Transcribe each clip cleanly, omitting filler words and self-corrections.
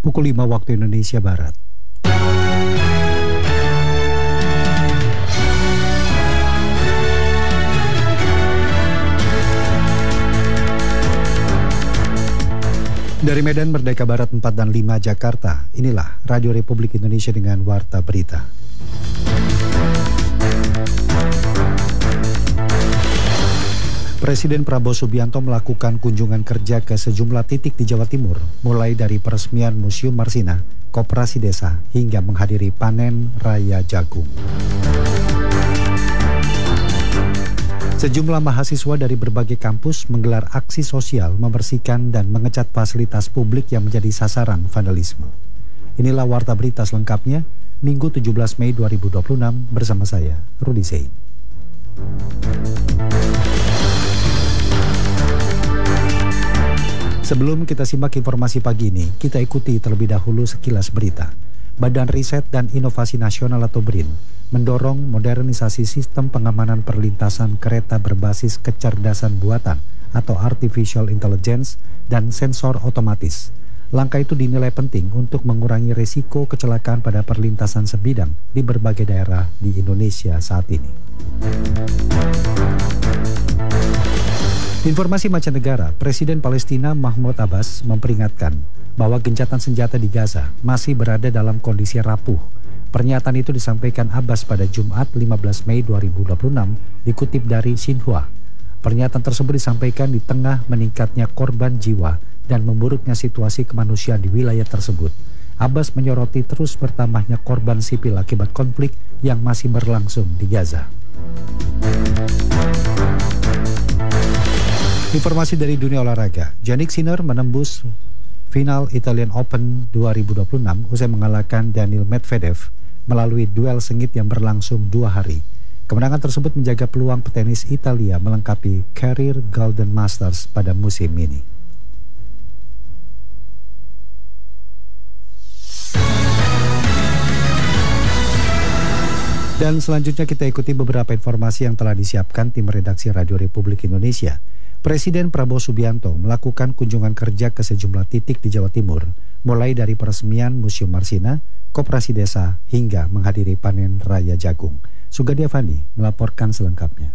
pukul 5 waktu Indonesia Barat. Dari Medan Merdeka Barat 4 dan 5 Jakarta, inilah Radio Republik Indonesia dengan Warta Berita. Presiden Prabowo Subianto melakukan kunjungan kerja ke sejumlah titik di Jawa Timur, mulai dari peresmian Museum Marsina, Koperasi Desa, hingga menghadiri panen raya jagung. Sejumlah mahasiswa dari berbagai kampus menggelar aksi sosial membersihkan dan mengecat fasilitas publik yang menjadi sasaran vandalisme. Inilah Warta Berita selengkapnya, Minggu 17 Mei 2026 bersama saya, Rudi Zain. Sebelum kita simak informasi pagi ini, kita ikuti terlebih dahulu sekilas berita. Badan Riset dan Inovasi Nasional atau BRIN mendorong modernisasi sistem pengamanan perlintasan kereta berbasis kecerdasan buatan atau artificial intelligence dan sensor otomatis. Langkah itu dinilai penting untuk mengurangi risiko kecelakaan pada perlintasan sebidang di berbagai daerah di Indonesia saat ini. Informasi mancanegara, Presiden Palestina Mahmud Abbas memperingatkan bahwa gencatan senjata di Gaza masih berada dalam kondisi rapuh. Pernyataan itu disampaikan Abbas pada Jumat 15 Mei 2026 dikutip dari Xinhua. Pernyataan tersebut disampaikan di tengah meningkatnya korban jiwa dan memburuknya situasi kemanusiaan di wilayah tersebut. Abbas menyoroti terus bertambahnya korban sipil akibat konflik yang masih berlangsung di Gaza. Informasi dari dunia olahraga, Jannik Sinner menembus final Italian Open 2026 usai mengalahkan Daniil Medvedev melalui duel sengit yang berlangsung 2 hari. Kemenangan tersebut menjaga peluang petenis Italia melengkapi karir Golden Masters pada musim ini. Dan selanjutnya kita ikuti beberapa informasi yang telah disiapkan tim redaksi Radio Republik Indonesia. Presiden Prabowo Subianto melakukan kunjungan kerja ke sejumlah titik di Jawa Timur, mulai dari peresmian Museum Marsina, Koperasi Desa, hingga menghadiri panen raya jagung. Sugadi Avandi melaporkan selengkapnya.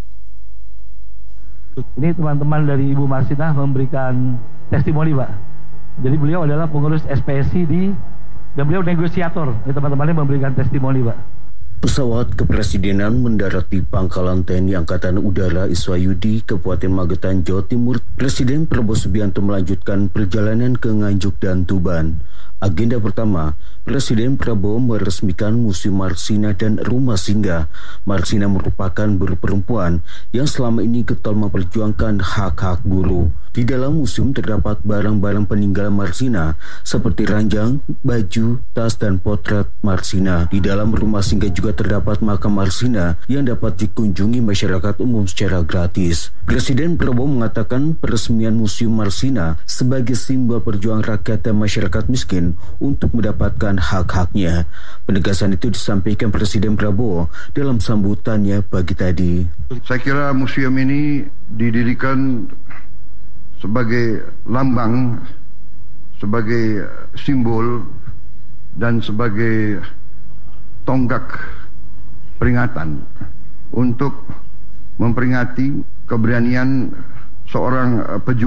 Ini teman-teman dari Ibu Marsina memberikan testimoni, Pak. Jadi beliau adalah pengurus SPSI dan beliau negosiator. Ini teman-temannya memberikan testimoni, Pak. Pesawat kepresidenan mendarat di Pangkalan TNI Angkatan Udara Iswayudi, Kabupaten Magetan, Jawa Timur. Presiden Prabowo Subianto melanjutkan perjalanan ke Nganjuk dan Tuban. Agenda pertama, Presiden Prabowo meresmikan Museum Marsina dan Rumah Singgah. Marsina merupakan buruh perempuan yang selama ini getol memperjuangkan hak-hak buruh. Di dalam museum terdapat barang-barang peninggalan Marsina seperti ranjang, baju, tas, dan potret Marsina. Di dalam Rumah Singgah juga terdapat makam Marsina yang dapat dikunjungi masyarakat umum secara gratis. Presiden Prabowo mengatakan peresmian Museum Marsina sebagai simbol perjuangan rakyat dan masyarakat miskin untuk mendapatkan hak-haknya. Penegasan itu disampaikan Presiden Prabowo dalam sambutannya pagi tadi. Saya kira museum ini didirikan sebagai lambang, sebagai simbol, dan sebagai tonggak peringatan untuk memperingati keberanian seorang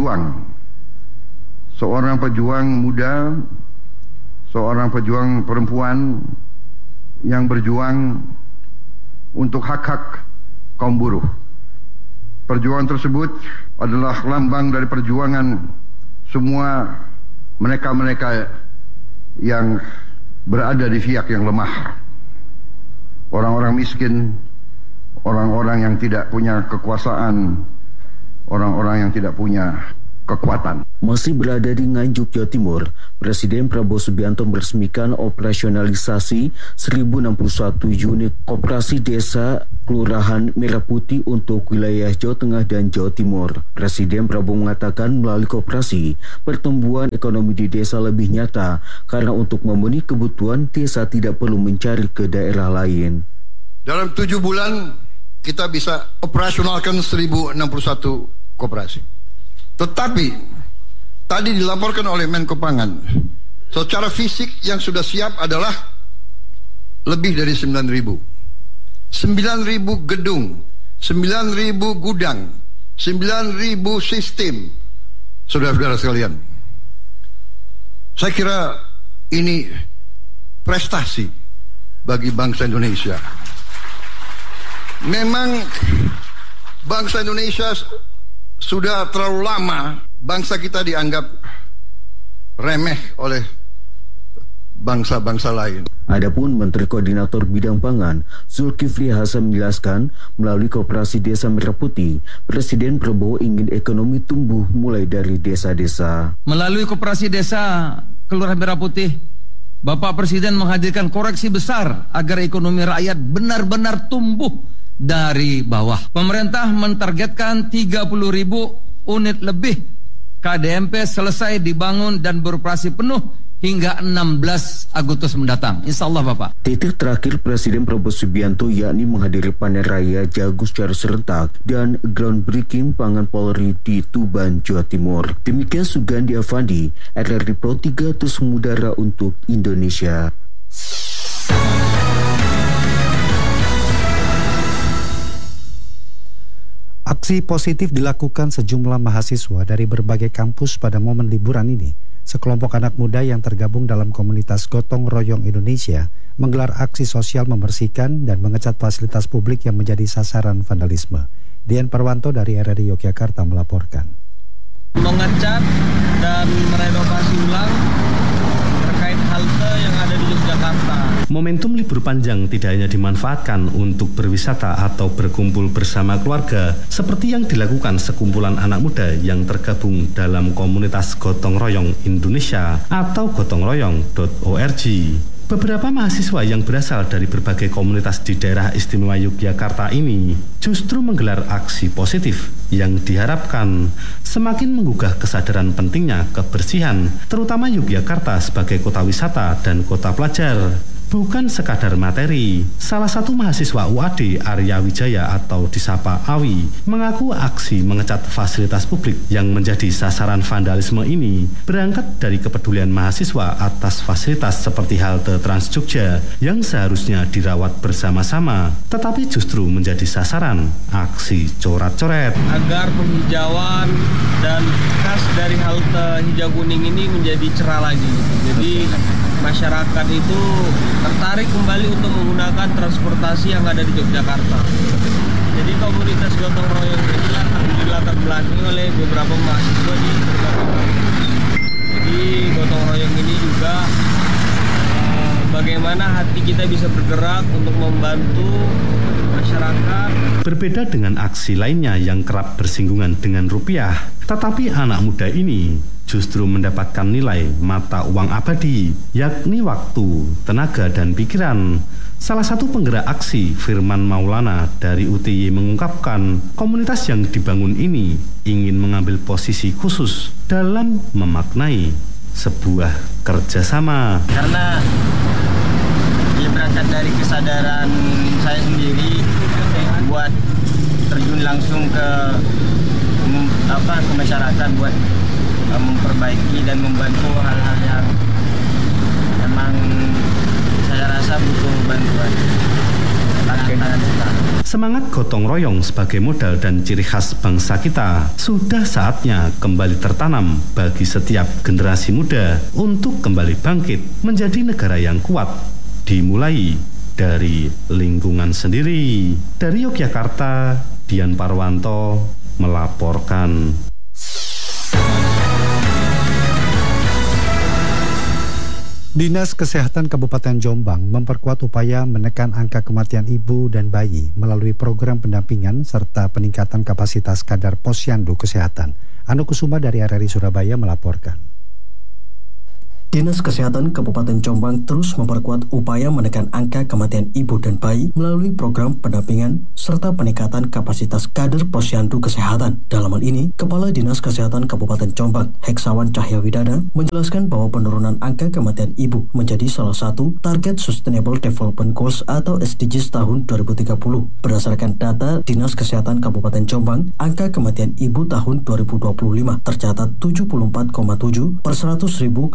pejuang muda, seorang pejuang perempuan yang berjuang untuk hak-hak kaum buruh. Perjuangan tersebut adalah lambang dari perjuangan semua mereka-mereka yang berada di pihak yang lemah. Orang-orang miskin, orang-orang yang tidak punya kekuasaan, orang-orang yang tidak punya kekuatan. Masih berada di Nganjuk, Jawa Timur, Presiden Prabowo Subianto meresmikan operasionalisasi 1061 unit koperasi desa Kelurahan Merah Putih untuk wilayah Jawa Tengah dan Jawa Timur. Presiden Prabowo mengatakan melalui koperasi, pertumbuhan ekonomi di desa lebih nyata karena untuk memenuhi kebutuhan desa tidak perlu mencari ke daerah lain. Dalam 7 bulan kita bisa operasionalkan 1061 koperasi. Tetapi tadi dilaporkan oleh Menko Pangan, Secara fisik yang sudah siap adalah lebih dari 9.000. 9.000 gedung, 9.000 gudang, 9.000 sistem. Saudara-saudara sekalian, saya kira ini prestasi bagi bangsa Indonesia. Memang bangsa Indonesia sudah terlalu lama, bangsa kita dianggap remeh oleh bangsa-bangsa lain. Adapun Menteri Koordinator Bidang Pangan Zulkifli Hasan menjelaskan, melalui Koperasi Desa Merah Putih, Presiden Prabowo ingin ekonomi tumbuh mulai dari desa-desa. Melalui Koperasi Desa Kelurahan Merah Putih, Bapak Presiden menghadirkan koreksi besar agar ekonomi rakyat benar-benar tumbuh dari bawah. Pemerintah mentargetkan 30.000 unit lebih KDMP selesai dibangun dan beroperasi penuh hingga 16 Agustus mendatang. Insya Allah Bapak. Titik terakhir Presiden Prabowo Subianto yakni menghadiri panen raya jagung secara serentak dan groundbreaking pangan Polri di Tuban, Jawa Timur. Demikian Sugandi Avandi, RRI Pro 3 Terus Mengudara untuk Indonesia. Aksi positif dilakukan sejumlah mahasiswa dari berbagai kampus pada momen liburan ini. Sekelompok anak muda yang tergabung dalam komunitas Gotong Royong Indonesia menggelar aksi sosial membersihkan dan mengecat fasilitas publik yang menjadi sasaran vandalisme. Dian Parwanto dari RRI Yogyakarta melaporkan. Mengecat dan merenovasi ulang terkait halte yang ada di Yogyakarta. Momentum libur panjang tidak hanya dimanfaatkan untuk berwisata atau berkumpul bersama keluarga, seperti yang dilakukan sekumpulan anak muda yang tergabung dalam komunitas Gotong Royong Indonesia atau gotongroyong.org. Beberapa mahasiswa yang berasal dari berbagai komunitas di daerah istimewa Yogyakarta ini justru menggelar aksi positif yang diharapkan semakin menggugah kesadaran pentingnya kebersihan, terutama Yogyakarta sebagai kota wisata dan kota pelajar. Bukan sekadar materi. Salah satu mahasiswa UAD Arya Wijaya atau disapa Awi mengaku aksi mengecat fasilitas publik yang menjadi sasaran vandalisme ini berangkat dari kepedulian mahasiswa atas fasilitas seperti halte Trans Jogja yang seharusnya dirawat bersama-sama, tetapi justru menjadi sasaran aksi coret-coret. Agar penghijauan dan khas dari halte hijau kuning ini menjadi cerah lagi. Jadi masyarakat itu tertarik kembali untuk menggunakan transportasi yang ada di Yogyakarta. Jadi komunitas Gotong Royong ini dilatar belakangi oleh beberapa mahasiswa di berbagai kampus. Jadi Gotong Royong ini juga bagaimana hati kita bisa bergerak untuk membantu masyarakat. Berbeda dengan aksi lainnya yang kerap bersinggungan dengan rupiah, tetapi anak muda ini justru mendapatkan nilai mata uang abadi, yakni waktu, tenaga, dan pikiran. Salah satu penggerak aksi, Firman Maulana dari UTY mengungkapkan, komunitas yang dibangun ini ingin mengambil posisi khusus dalam memaknai sebuah kerjasama. Karena dia berangkat dari kesadaran saya sendiri buat terjun langsung ke masyarakat buat memperbaiki dan membantu hal-hal yang memang saya rasa butuh bantuan tangan kita. Semangat gotong royong sebagai modal dan ciri khas bangsa kita sudah saatnya kembali tertanam bagi setiap generasi muda untuk kembali bangkit menjadi negara yang kuat, dimulai dari lingkungan sendiri. Dari Yogyakarta, Dian Parwanto melaporkan. Dinas Kesehatan Kabupaten Jombang memperkuat upaya menekan angka kematian ibu dan bayi melalui program pendampingan serta peningkatan kapasitas kadar posyandu kesehatan. Anu Kusuma dari RRI Surabaya melaporkan. Dinas Kesehatan Kabupaten Jombang terus memperkuat upaya menekan angka kematian ibu dan bayi melalui program pendampingan serta peningkatan kapasitas kader posyandu kesehatan. Dalam hal ini, Kepala Dinas Kesehatan Kabupaten Jombang, Heksawan Cahyawidana, menjelaskan bahwa penurunan angka kematian ibu menjadi salah satu target Sustainable Development Goals atau SDGs tahun 2030. Berdasarkan data Dinas Kesehatan Kabupaten Jombang, angka kematian ibu tahun 2025 tercatat 74,7 per 100.000 kelahiran hidup.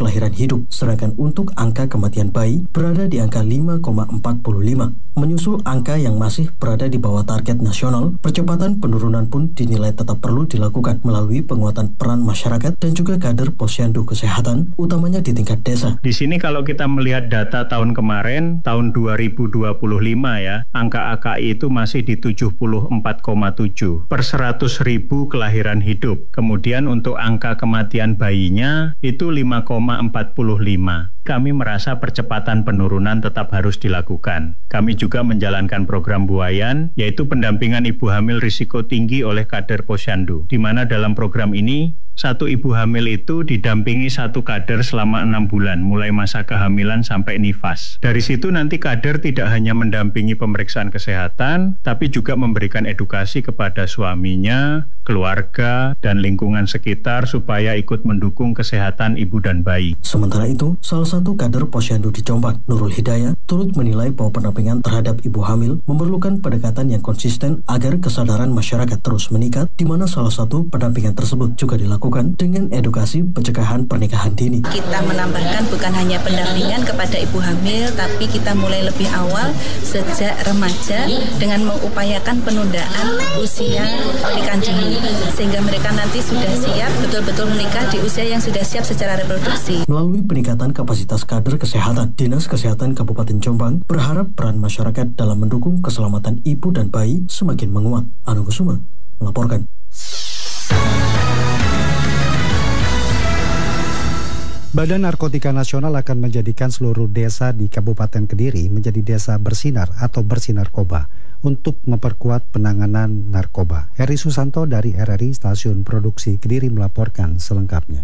hidup, sedangkan untuk angka kematian bayi berada di angka 5,45. Menyusul angka yang masih berada di bawah target nasional, percepatan penurunan pun dinilai tetap perlu dilakukan melalui penguatan peran masyarakat dan juga kader posyandu kesehatan, utamanya di tingkat desa. Di sini kalau kita melihat data tahun kemarin, tahun 2025 ya, angka AKI itu masih di 74,7 per 100.000 kelahiran hidup. Kemudian untuk angka kematian bayinya itu 5,45. Kami merasa percepatan penurunan tetap harus dilakukan. Kami juga menjalankan program buayan, yaitu pendampingan ibu hamil risiko tinggi oleh kader posyandu, di mana dalam program ini satu ibu hamil itu didampingi satu kader selama 6 bulan, mulai masa kehamilan sampai nifas. Dari situ nanti kader tidak hanya mendampingi pemeriksaan kesehatan, tapi juga memberikan edukasi kepada suaminya, keluarga, dan lingkungan sekitar supaya ikut mendukung kesehatan ibu dan bayi. Sementara itu, salah satu kader posyandu di Jombang, Nurul Hidayah, turut menilai bahwa pendampingan terhadap ibu hamil memerlukan pendekatan yang konsisten agar kesadaran masyarakat terus meningkat, di mana salah satu pendampingan tersebut juga dilakukan dengan edukasi pencegahan pernikahan dini. Kita menambahkan bukan hanya pendampingan kepada ibu hamil, tapi kita mulai lebih awal sejak remaja dengan mengupayakan penundaan usia pernikahan dini, sehingga mereka nanti sudah siap betul-betul menikah di usia yang sudah siap secara reproduksi. Melalui peningkatan kapasitas kader kesehatan, Dinas Kesehatan Kabupaten Jombang berharap peran masyarakat dalam mendukung keselamatan ibu dan bayi semakin menguat. Anu Kusuma melaporkan. Badan Narkotika Nasional akan menjadikan seluruh desa di Kabupaten Kediri menjadi desa bersinar atau bersinarkoba untuk memperkuat penanganan narkoba. Heri Susanto dari RRI Stasiun Produksi Kediri melaporkan selengkapnya.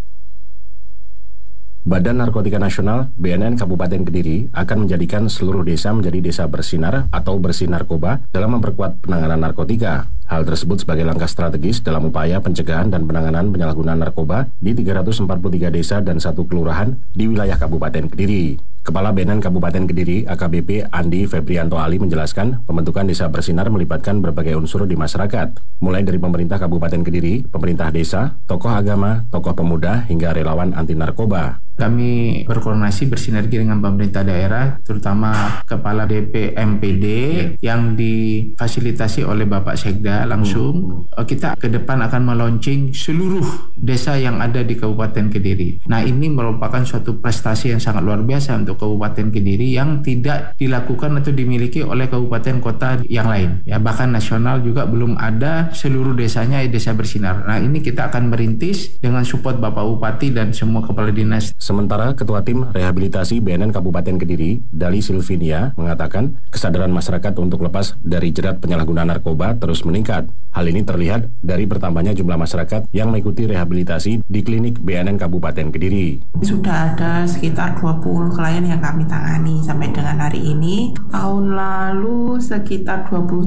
Badan Narkotika Nasional (BNN) Kabupaten Kediri akan menjadikan seluruh desa menjadi desa bersinar atau bersinarkoba dalam memperkuat penanganan narkotika. Hal tersebut sebagai langkah strategis dalam upaya pencegahan dan penanganan penyalahgunaan narkoba di 343 desa dan 1 kelurahan di wilayah Kabupaten Kediri. Kepala BNN Kabupaten Kediri AKBP Andi Febrianto Ali menjelaskan pembentukan desa bersinar melibatkan berbagai unsur di masyarakat, mulai dari pemerintah Kabupaten Kediri, pemerintah desa, tokoh agama, tokoh pemuda, hingga relawan anti narkoba. Kami berkoordinasi bersinergi dengan pemerintah daerah, terutama Kepala DPMPD yang difasilitasi oleh Bapak Sekda langsung. Kita ke depan akan meluncing seluruh desa yang ada di Kabupaten Kediri. Nah, ini merupakan suatu prestasi yang sangat luar biasa untuk Kabupaten Kediri yang tidak dilakukan atau dimiliki oleh kabupaten kota yang lain. Ya, bahkan nasional juga belum ada seluruh desanya desa bersinar. Nah, ini kita akan merintis dengan support Bapak Bupati dan semua kepala dinas. Sementara Ketua Tim Rehabilitasi BNN Kabupaten Kediri, Dali Silvinia, mengatakan kesadaran masyarakat untuk lepas dari jerat penyalahgunaan narkoba terus meningkat. Hal ini terlihat dari bertambahnya jumlah masyarakat yang mengikuti rehabilitasi di klinik BNN Kabupaten Kediri. Sudah ada sekitar 20 klien yang kami tangani sampai dengan hari ini. Tahun lalu sekitar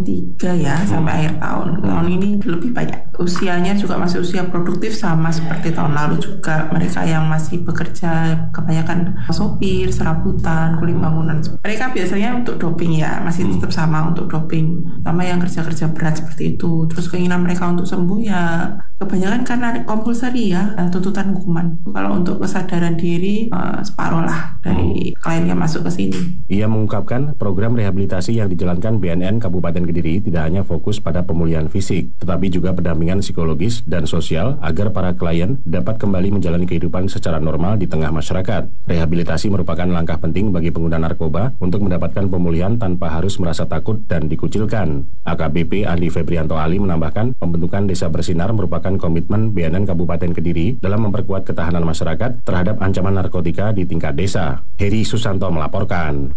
23 ya sampai akhir tahun. Tahun ini lebih banyak. Usianya juga masih usia produktif sama seperti tahun lalu juga. Mereka yang masih bekerja kebanyakan sopir, serabutan, kuli bangunan. Mereka biasanya untuk doping ya, masih tetap sama untuk doping. Terutama yang kerja-kerja berat seperti itu. Terus keinginan mereka untuk sembuh ya kebanyakan karena compulsory ya, tuntutan hukuman. Kalau untuk kesadaran diri separuh lah dari klien yang masuk ke sini. Ia mengungkapkan program rehabilitasi yang dijalankan BNN Kabupaten Kediri tidak hanya fokus pada pemulihan fisik, tetapi juga pendampingan psikologis dan sosial agar para klien dapat kembali menjalani kehidupan secara normal di tengah masyarakat. Rehabilitasi merupakan langkah penting bagi pengguna narkoba untuk mendapatkan pemulihan tanpa harus merasa takut dan dikucilkan. AKBP Andi Febrianto Ali menambahkan pembentukan Desa Bersinar merupakan komitmen BNN Kabupaten Kediri dalam memperkuat ketahanan masyarakat terhadap ancaman narkotika di tingkat desa. Heri Susanto melaporkan.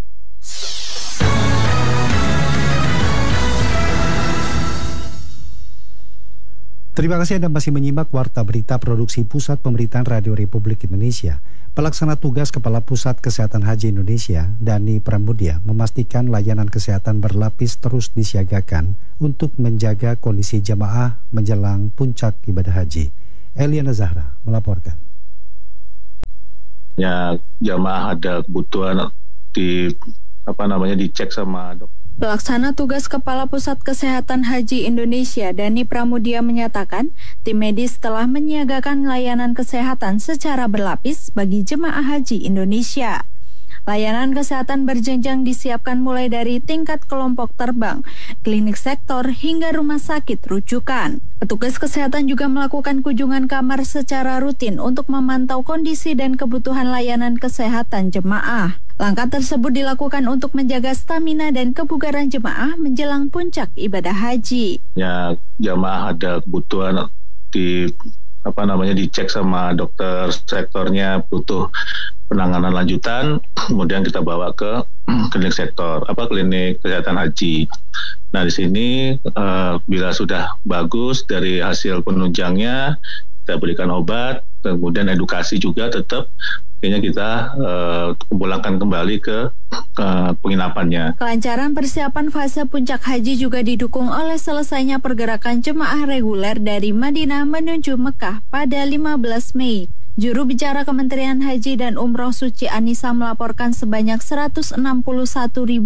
Terima kasih Anda masih menyimak Warta Berita Produksi Pusat Pemberitaan Radio Republik Indonesia. Pelaksana tugas Kepala Pusat Kesehatan Haji Indonesia, Dani Pramudia, memastikan layanan kesehatan berlapis terus disiagakan untuk menjaga kondisi jamaah menjelang puncak ibadah haji. Eliana Zahra melaporkan. Ya, jamaah ada kebutuhan dicek sama dokter. Pelaksana tugas Kepala Pusat Kesehatan Haji Indonesia, Dani Pramudia menyatakan, tim medis telah menyiagakan layanan kesehatan secara berlapis bagi jemaah haji Indonesia. Layanan kesehatan berjenjang disiapkan mulai dari tingkat kelompok terbang, klinik sektor, hingga rumah sakit rujukan. Petugas kesehatan juga melakukan kunjungan kamar secara rutin untuk memantau kondisi dan kebutuhan layanan kesehatan jemaah. Langkah tersebut dilakukan untuk menjaga stamina dan kebugaran jemaah menjelang puncak ibadah haji. Ya, jemaah ada kebutuhan dicek sama dokter sektornya, butuh penanganan lanjutan, kemudian kita bawa ke klinik sektor, klinik kesehatan haji. Nah, di sini bila sudah bagus dari hasil penunjangnya, kita berikan obat, kemudian edukasi juga tetap. Akhirnya kita pulangkan kembali ke penginapannya. Kelancaran persiapan fase puncak haji juga didukung oleh selesainya pergerakan jemaah reguler dari Madinah menuju Mekah pada 15 Mei. Juru bicara Kementerian Haji dan Umroh Suci Anissa melaporkan sebanyak 161.591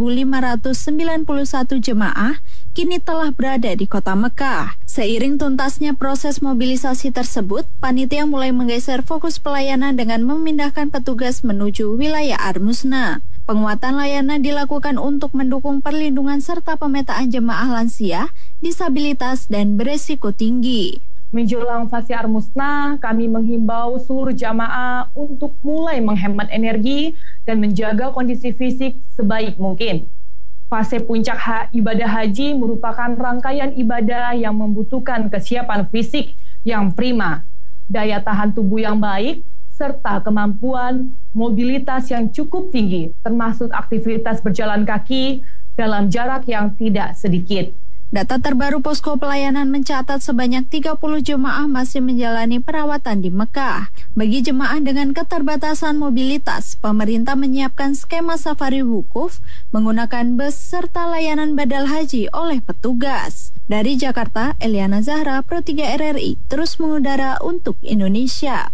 jemaah kini telah berada di kota Mekah. Seiring tuntasnya proses mobilisasi tersebut, panitia mulai menggeser fokus pelayanan dengan memindahkan petugas menuju wilayah Armusna. Penguatan layanan dilakukan untuk mendukung perlindungan serta pemetaan jemaah lansia, disabilitas, dan beresiko tinggi. Menjelang fase Armusna, kami menghimbau seluruh jamaah untuk mulai menghemat energi dan menjaga kondisi fisik sebaik mungkin. Fase puncak ibadah haji merupakan rangkaian ibadah yang membutuhkan kesiapan fisik yang prima, daya tahan tubuh yang baik, serta kemampuan mobilitas yang cukup tinggi, termasuk aktivitas berjalan kaki dalam jarak yang tidak sedikit. Data terbaru Posko Pelayanan mencatat sebanyak 30 jemaah masih menjalani perawatan di Mekah. Bagi jemaah dengan keterbatasan mobilitas, pemerintah menyiapkan skema safari wukuf menggunakan bus serta layanan badal haji oleh petugas. Dari Jakarta, Eliana Zahra, Pro 3 RRI, terus mengudara untuk Indonesia.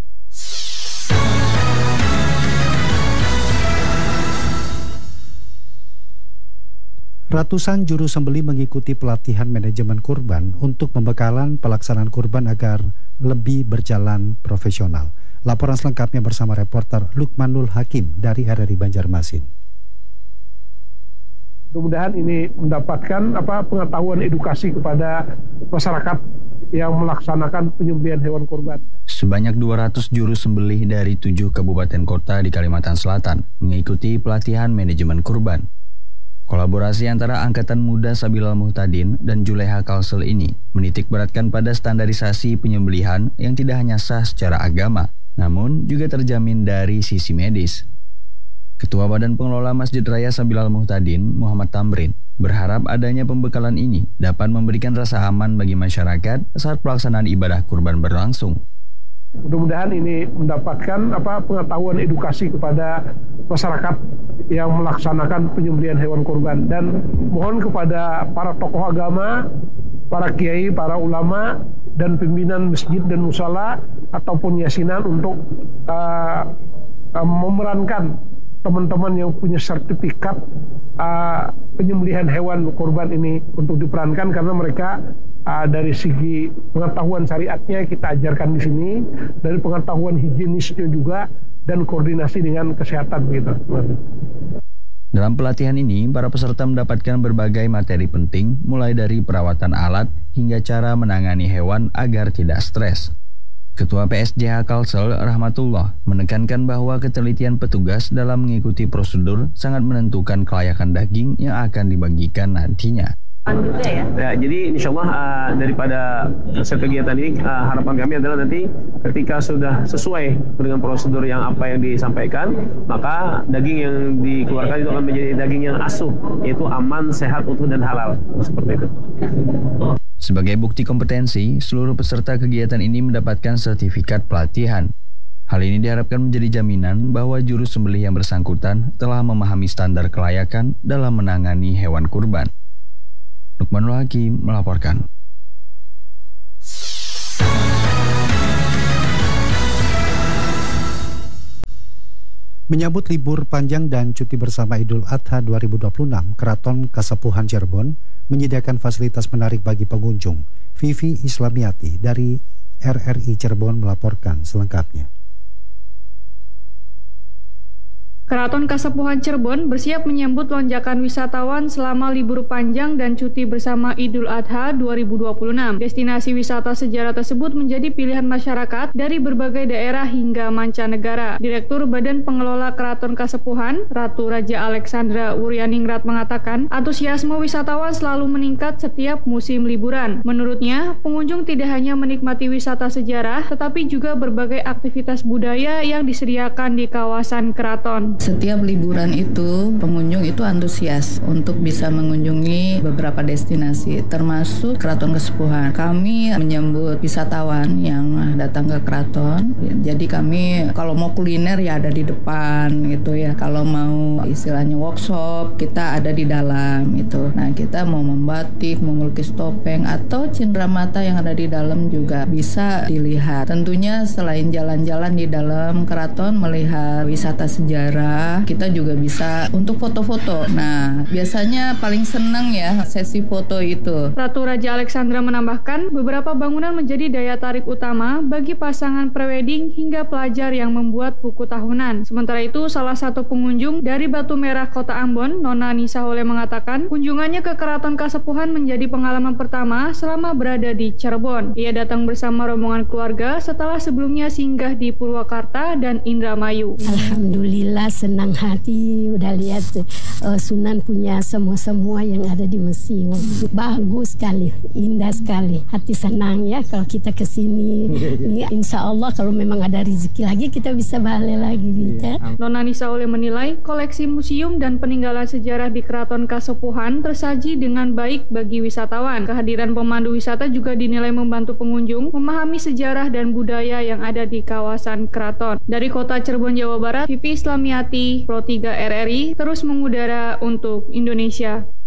Ratusan juru sembelih mengikuti pelatihan manajemen kurban untuk pembekalan pelaksanaan kurban agar lebih berjalan profesional. Laporan selengkapnya bersama reporter Lukmanul Hakim dari RRI Banjarmasin. Mudah-mudahan ini mendapatkan pengetahuan edukasi kepada masyarakat yang melaksanakan penyembelihan hewan kurban. Sebanyak 200 juru sembelih dari 7 kabupaten kota di Kalimantan Selatan mengikuti pelatihan manajemen kurban. Kolaborasi antara Angkatan Muda Sabilal Muhtadin dan Juleha Kalsel ini menitikberatkan pada standarisasi penyembelihan yang tidak hanya sah secara agama, namun juga terjamin dari sisi medis. Ketua Badan Pengelola Masjid Raya Sabilal Muhtadin, Muhammad Tamrin, berharap adanya pembekalan ini dapat memberikan rasa aman bagi masyarakat saat pelaksanaan ibadah kurban berlangsung. Mudah-mudahan ini mendapatkan pengetahuan edukasi kepada masyarakat yang melaksanakan penyembelihan hewan kurban, dan mohon kepada para tokoh agama, para kiai, para ulama, dan pimpinan masjid dan musala ataupun yasinan untuk memerankan teman-teman yang punya sertifikat penyembelihan hewan kurban ini untuk diperankan, karena mereka dari segi pengetahuan syariatnya kita ajarkan di sini, dari pengetahuan higienisnya juga, dan koordinasi dengan kesehatan gitu. Dalam pelatihan ini, para peserta mendapatkan berbagai materi penting, mulai dari perawatan alat hingga cara menangani hewan agar tidak stres. Ketua PSJH Kalsel, Rahmatullah, menekankan bahwa ketelitian petugas dalam mengikuti prosedur sangat menentukan kelayakan daging yang akan dibagikan nantinya. Ya, jadi insya Allah daripada kegiatan ini harapan kami adalah nanti ketika sudah sesuai dengan prosedur yang apa yang disampaikan, maka daging yang dikeluarkan itu akan menjadi daging yang asuh, yaitu aman, sehat, utuh, dan halal. Seperti itu. Sebagai bukti kompetensi, seluruh peserta kegiatan ini mendapatkan sertifikat pelatihan. Hal ini diharapkan menjadi jaminan bahwa juru sembelih yang bersangkutan telah memahami standar kelayakan dalam menangani hewan kurban. Lukmanul Hakim melaporkan. Menyambut libur panjang dan cuti bersama Idul Adha 2026, Keraton Kasepuhan Cirebon menyediakan fasilitas menarik bagi pengunjung. Vivi Islamiati dari RRI Cirebon melaporkan selengkapnya. Keraton Kasepuhan Cirebon bersiap menyambut lonjakan wisatawan selama libur panjang dan cuti bersama Idul Adha 2026. Destinasi wisata sejarah tersebut menjadi pilihan masyarakat dari berbagai daerah hingga mancanegara. Direktur Badan Pengelola Keraton Kasepuhan, Ratu Raja Alexandra Wuryaningrat mengatakan, antusiasme wisatawan selalu meningkat setiap musim liburan. Menurutnya, pengunjung tidak hanya menikmati wisata sejarah, tetapi juga berbagai aktivitas budaya yang disediakan di kawasan keraton. Setiap liburan itu, pengunjung itu antusias untuk bisa mengunjungi beberapa destinasi, termasuk Keraton Kasepuhan. Kami menyambut wisatawan yang datang ke keraton. Jadi kami kalau mau kuliner ya ada di depan gitu ya. Kalau mau istilahnya workshop, kita ada di dalam itu. Nah, kita mau membatik, mau melukis topeng atau cindramata yang ada di dalam juga bisa dilihat. Tentunya selain jalan-jalan di dalam keraton melihat wisata sejarah, kita juga bisa untuk foto-foto. Nah, biasanya paling senang ya sesi foto itu. Ratu Raja Alexandra menambahkan, beberapa bangunan menjadi daya tarik utama bagi pasangan prewedding hingga pelajar yang membuat buku tahunan. Sementara itu, salah satu pengunjung dari Batu Merah, Kota Ambon, Nona Nisa Hole mengatakan, kunjungannya ke Keraton Kasepuhan menjadi pengalaman pertama selama berada di Cirebon. Ia datang bersama rombongan keluarga setelah sebelumnya singgah di Purwakarta dan Indramayu. Alhamdulillah, senang hati udah lihat Sunan punya semua yang ada di Mesir. Bagus sekali, indah sekali. Hati senang ya kalau kita ke sini. Insya Allah kalau memang ada rezeki lagi kita bisa balik lagi. Nona Nisa Ole menilai koleksi museum dan peninggalan sejarah di Keraton Kasepuhan tersaji dengan baik bagi wisatawan. Kehadiran pemandu wisata juga dinilai membantu pengunjung memahami sejarah dan budaya yang ada di kawasan keraton. Dari Kota Cirebon, Jawa Barat, Vivi Islamiati, Pro 3 RRI terus mengudara untuk Indonesia.